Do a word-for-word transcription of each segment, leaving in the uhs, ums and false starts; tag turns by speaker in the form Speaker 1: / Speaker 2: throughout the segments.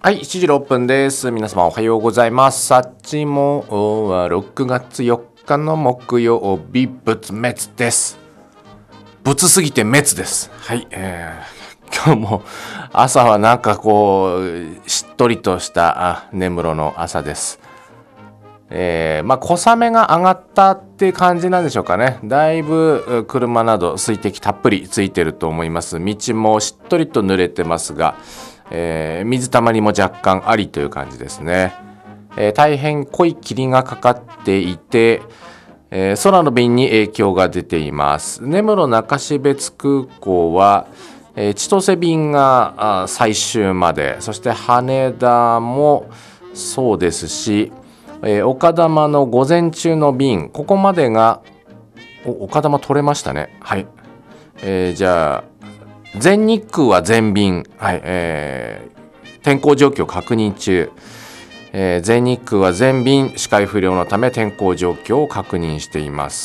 Speaker 1: はい、しちじろっぷんです。皆様おはようございます。さっちもはろくがつよっかの木曜日、仏滅です。仏すぎて滅です。はい、えー、今日も朝はなんかこうしっとりとした根室の朝です。えー、まあ小雨が上がったって感じなんでしょうかね。だいぶ車など水滴たっぷりついてると思います。道もしっとりと濡れてますが、えー、水たまりも若干ありという感じですね。えー、大変濃い霧がかかっていて、えー、空の便に影響が出ています。根室中標津空港は、えー、千歳便が最終まで、そして羽田もそうですし、えー、岡玉の午前中の便、ここまでがお岡玉取れましたね。はい、えー、じゃあ全日空は全便、はいえー、天候状況確認中、えー、全日空は全便視界不良のため天候状況を確認しています。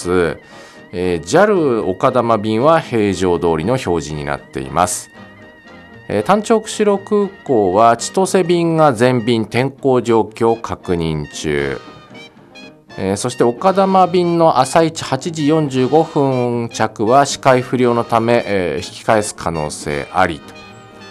Speaker 1: えー、ジャル 岡玉便は平常通りの表示になっています。えー、単調釧路空港は千歳便が全便天候状況確認中、えー、そして岡玉便の朝一はちじよんじゅうごふん着は視界不良のため、えー、引き返す可能性ありと、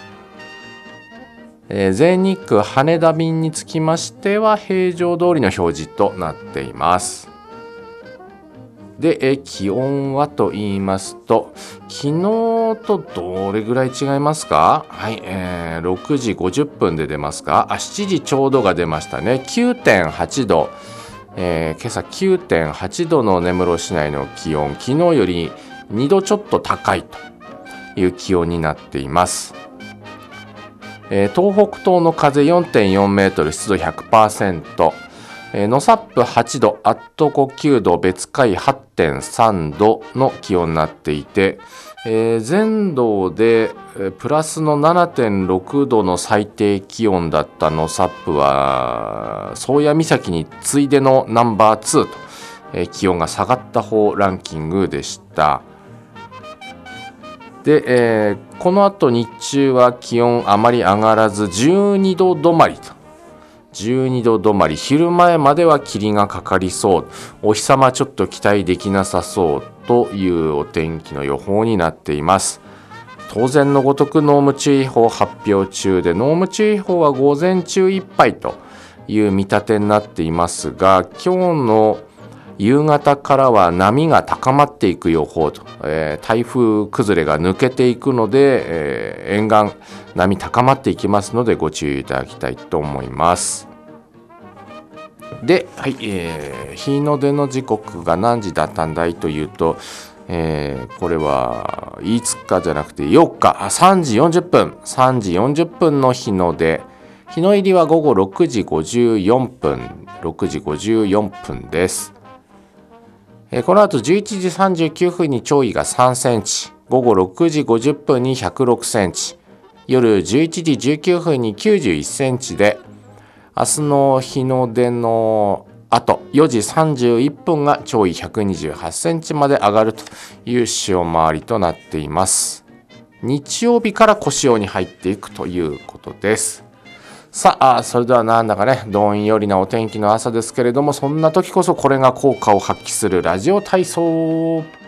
Speaker 1: えー、全日空羽田便につきましては平常通りの表示となっています。で、えー、気温はと言いますと、昨日とどれぐらい違いますか？はい、えー、ろくじごじゅっぷんで出ますか？あ、しちじちょうどが出ましたね。 きゅうてんはちど、えー、今朝 きゅうてんはちどの根室市内の気温、昨日よりにどちょっと高いという気温になっています。えー、東北東の風 よんてんよんメートル、湿度 ひゃくパーセント、えー、野サップはちど、アットコきゅうど、別海 はってんさんどの気温になっていて、えー、全道でプラスの ななてんろくどの最低気温だった野サップは宗谷岬に次いでのナンバーツーと、えー、気温が下がった方ランキングでした。で、えー、この後日中は気温あまり上がらずじゅうにど止まりと、じゅうにど止まり、昼前までは霧がかかりそう、お日様ちょっと期待できなさそうというお天気の予報になっています。当然のごとく濃霧注意報発表中で、濃霧注意報は午前中いっぱいという見立てになっていますが、今日の夕方からは波が高まっていく予報と、えー、台風崩れが抜けていくので、えー、沿岸波高まっていきますのでご注意いただきたいと思います。で、はいえー、日の出の時刻が何時だったんだいというと、えー、これはいつかじゃなくてよっか、あさんじよんじゅっぷんさんじよんじゅっぷんの日の出、日の入りは午後ろくじごじゅうよんぷんろくじごじゅうよんぷんです。えー、この後じゅういちじさんじゅうきゅうふんに潮位がさんセンチ、午後ろくじごじゅっぷんにひゃくろくセンチ、夜じゅういちじじゅうきゅうふんにきゅうじゅういっセンチで、明日の日の出のあとよじさんじゅういっぷんが潮位ひゃくにじゅうはちセンチまで上がるという潮回りとなっています。日曜日から小潮に入っていくということです。さあ、それではなんだかね、どんよりなお天気の朝ですけれども、そんな時こそこれが効果を発揮するラジオ体操。